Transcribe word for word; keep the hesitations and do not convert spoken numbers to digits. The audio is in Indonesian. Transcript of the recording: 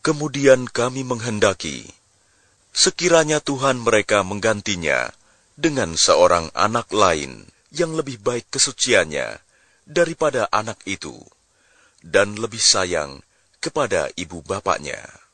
Kemudian kami menghendaki, sekiranya Tuhan mereka menggantinya dengan seorang anak lain yang lebih baik kesuciannya daripada anak itu, dan lebih sayang kepada ibu bapaknya.